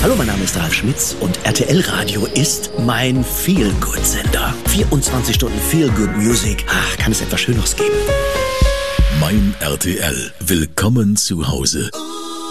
Hallo, mein Name ist Ralf Schmitz und RTL Radio ist mein Feel-Good-Sender. 24 Stunden Feel-Good Music. Ach, kann es etwas Schöneres geben? Mein RTL. Willkommen zu Hause.